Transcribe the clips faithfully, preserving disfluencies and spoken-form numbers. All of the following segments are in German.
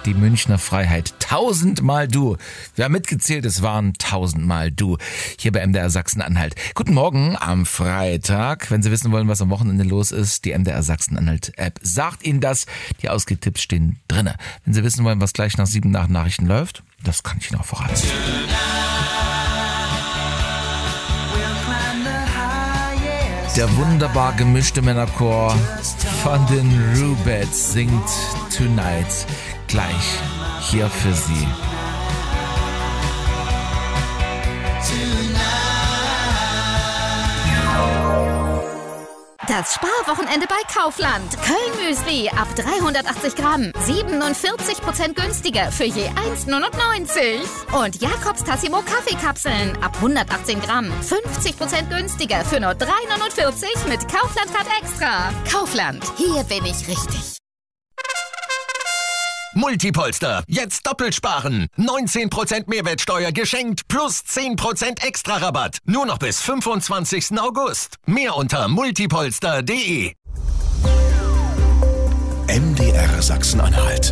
die Münchner Freiheit. Tausendmal du. Wir haben mitgezählt, es waren tausendmal du. Hier bei M D R Sachsen-Anhalt. Guten Morgen am Freitag. Wenn Sie wissen wollen, was am Wochenende los ist, die M D R Sachsen-Anhalt-App sagt Ihnen das. Die Ausgetipps stehen drinne. Wenn Sie wissen wollen, was gleich nach sieben nach Nachrichten läuft, das kann ich Ihnen auch verraten. Der wunderbar gemischte Männerchor von den Rubettes singt Tonight gleich hier für Sie. Das Sparwochenende bei Kaufland. Köln-Müsli ab dreihundertachtzig Gramm. siebenundvierzig Prozent günstiger für je eins Komma neunundneunzig. Und Jakobs Tassimo Kaffeekapseln ab hundertachtzehn Gramm. fünfzig Prozent günstiger für nur drei Komma neunundvierzig mit Kaufland-Card Extra. Kaufland, hier bin ich richtig. Multipolster, jetzt doppelt sparen. neunzehn Prozent Mehrwertsteuer geschenkt plus zehn Prozent extra Rabatt. Nur noch bis fünfundzwanzigsten August. Mehr unter multipolster punkt de. M D R Sachsen-Anhalt.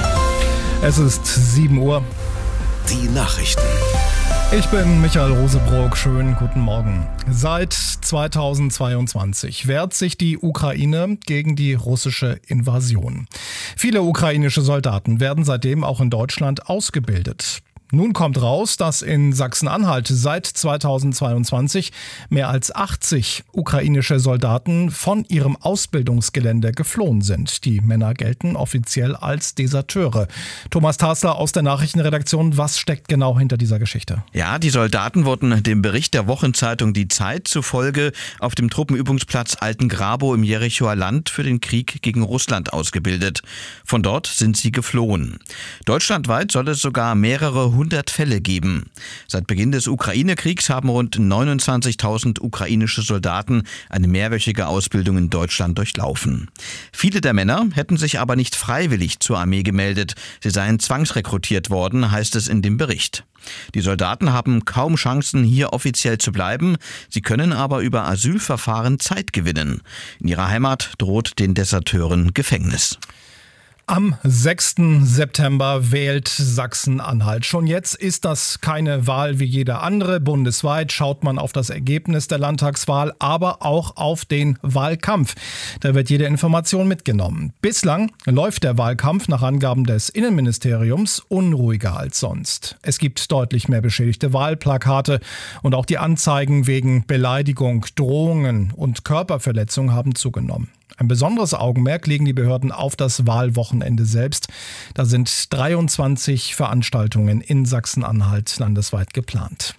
Es ist sieben Uhr. Die Nachrichten. Ich bin Michael Rosebrock. Schönen guten Morgen. Seit zweitausendzweiundzwanzig wehrt sich die Ukraine gegen die russische Invasion. Viele ukrainische Soldaten werden seitdem auch in Deutschland ausgebildet. Nun kommt raus, dass in Sachsen-Anhalt seit zweitausendzweiundzwanzig mehr als achtzig ukrainische Soldaten von ihrem Ausbildungsgelände geflohen sind. Die Männer gelten offiziell als Deserteure. Thomas Tasler aus der Nachrichtenredaktion, was steckt genau hinter dieser Geschichte? Ja, die Soldaten wurden dem Bericht der Wochenzeitung Die Zeit zufolge auf dem Truppenübungsplatz Altengrabow im Jerichoer Land für den Krieg gegen Russland ausgebildet. Von dort sind sie geflohen. Deutschlandweit soll es sogar mehrere hundert Fälle geben. Seit Beginn des Ukraine-Kriegs haben rund neunundzwanzigtausend ukrainische Soldaten eine mehrwöchige Ausbildung in Deutschland durchlaufen. Viele der Männer hätten sich aber nicht freiwillig zur Armee gemeldet. Sie seien zwangsrekrutiert worden, heißt es in dem Bericht. Die Soldaten haben kaum Chancen, hier offiziell zu bleiben. Sie können aber über Asylverfahren Zeit gewinnen. In ihrer Heimat droht den Deserteuren Gefängnis. Am sechsten September wählt Sachsen-Anhalt. Schon jetzt ist das keine Wahl wie jede andere. Bundesweit schaut man auf das Ergebnis der Landtagswahl, aber auch auf den Wahlkampf. Da wird jede Information mitgenommen. Bislang läuft der Wahlkampf nach Angaben des Innenministeriums unruhiger als sonst. Es gibt deutlich mehr beschädigte Wahlplakate und auch die Anzeigen wegen Beleidigung, Drohungen und Körperverletzung haben zugenommen. Ein besonderes Augenmerk legen die Behörden auf das Wahlwochenende selbst. Da sind dreiundzwanzig Veranstaltungen in Sachsen-Anhalt landesweit geplant.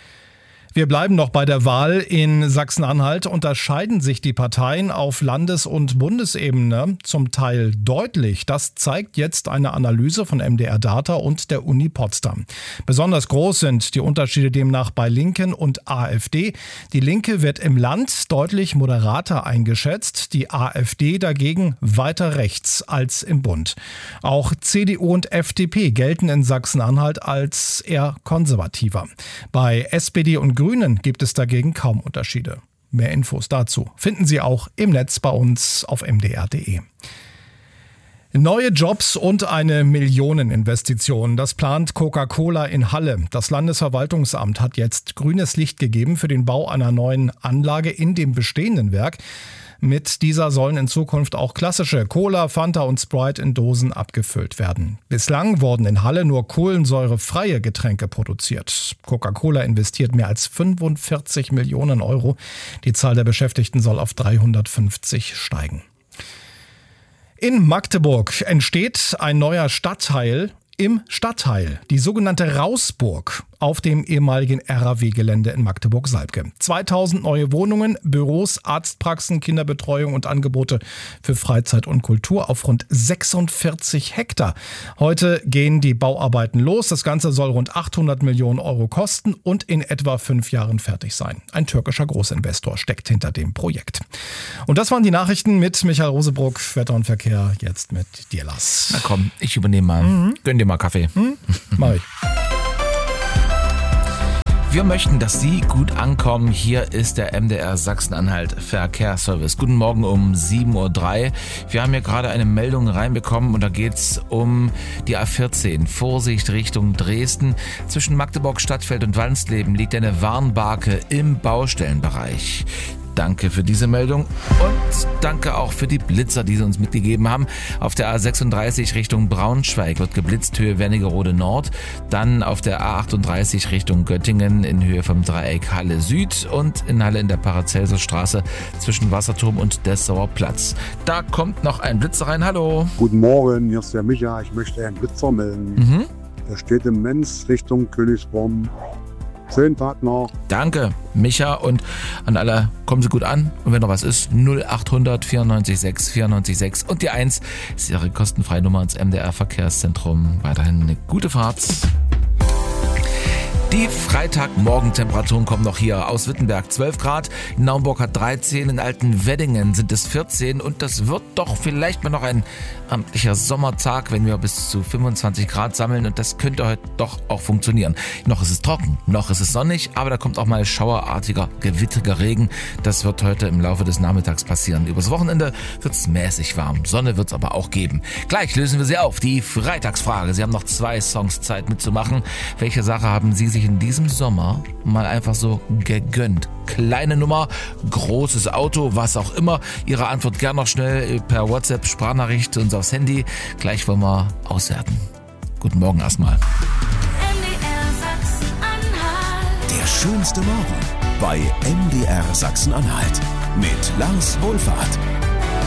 Wir bleiben noch bei der Wahl. In Sachsen-Anhalt unterscheiden sich die Parteien auf Landes- und Bundesebene zum Teil deutlich. Das zeigt jetzt eine Analyse von M D R Data und der Uni Potsdam. Besonders groß sind die Unterschiede demnach bei Linken und AfD. Die Linke wird im Land deutlich moderater eingeschätzt, die AfD dagegen weiter rechts als im Bund. Auch C D U und F D P gelten in Sachsen-Anhalt als eher konservativer. Bei S P D und Grünen gibt es dagegen kaum Unterschiede. Mehr Infos dazu finden Sie auch im Netz bei uns auf m d r punkt de. Neue Jobs und eine Millioneninvestition. Das plant Coca-Cola in Halle. Das Landesverwaltungsamt hat jetzt grünes Licht gegeben für den Bau einer neuen Anlage in dem bestehenden Werk. Mit dieser sollen in Zukunft auch klassische Cola, Fanta und Sprite in Dosen abgefüllt werden. Bislang wurden in Halle nur kohlensäurefreie Getränke produziert. Coca-Cola investiert mehr als fünfundvierzig Millionen Euro. Die Zahl der Beschäftigten soll auf dreihundertfünfzig steigen. In Magdeburg entsteht ein neuer Stadtteil im Stadtteil, die sogenannte Rausburg auf dem ehemaligen R A W-Gelände in Magdeburg-Salbke. zweitausend neue Wohnungen, Büros, Arztpraxen, Kinderbetreuung und Angebote für Freizeit und Kultur auf rund sechsundvierzig Hektar. Heute gehen die Bauarbeiten los. Das Ganze soll rund achthundert Millionen Euro kosten und in etwa fünf Jahren fertig sein. Ein türkischer Großinvestor steckt hinter dem Projekt. Und das waren die Nachrichten mit Michael Rosebrock. Wetter und Verkehr jetzt mit dir, Lars. Na komm, ich übernehme mal. Mhm. Gönn dir mal Kaffee. Mhm. Mach ich. Wir möchten, dass Sie gut ankommen. Hier ist der M D R Sachsen-Anhalt Verkehrsservice. Guten Morgen um sieben Uhr drei. Wir haben hier gerade eine Meldung reinbekommen und da geht's um die A vierzehn. Vorsicht Richtung Dresden. Zwischen Magdeburg, Stadtfeld und Wansleben liegt eine Warnbarke im Baustellenbereich. Danke für diese Meldung und danke auch für die Blitzer, die Sie uns mitgegeben haben. Auf der A sechsunddreißig Richtung Braunschweig wird geblitzt, Höhe Wernigerode Nord. Dann auf der A achtunddreißig Richtung Göttingen in Höhe vom Dreieck Halle Süd und in Halle in der Paracelsusstraße zwischen Wasserturm und Dessauer Platz. Da kommt noch ein Blitzer rein. Hallo. Guten Morgen, hier ist der Micha. Ich möchte einen Blitzer melden. Mhm. Der steht im Menz Richtung Königsborn. Schönen Tag noch. Danke, Micha, und an alle, kommen Sie gut an. Und wenn noch was ist, null achthundert vierundneunzig sechs vierundneunzig sechs und die eins ist Ihre kostenfreie Nummer ins M D R Verkehrszentrum. Weiterhin eine gute Fahrt. Die Freitagmorgentemperaturen kommen noch hier aus Wittenberg. zwölf Grad, in Naumburg hat dreizehn, in Altenweddingen sind es vierzehn und das wird doch vielleicht mal noch ein amtlicher Sommertag, wenn wir bis zu fünfundzwanzig Grad sammeln und das könnte heute doch auch funktionieren. Noch ist es trocken, noch ist es sonnig, aber da kommt auch mal schauerartiger, gewittriger Regen. Das wird heute im Laufe des Nachmittags passieren. Übers Wochenende wird es mäßig warm, Sonne wird es aber auch geben. Gleich lösen wir sie auf, die Freitagsfrage. Sie haben noch zwei Songs Zeit mitzumachen. Welche Sache haben Sie sich in diesem Sommer mal einfach so gegönnt? Kleine Nummer, großes Auto, was auch immer. Ihre Antwort gern noch schnell per WhatsApp, Sprachnachricht uns aufs Handy. Gleich wollen wir auswerten. Guten Morgen erstmal. Der schönste Morgen bei M D R Sachsen-Anhalt mit Lars Wohlfahrt.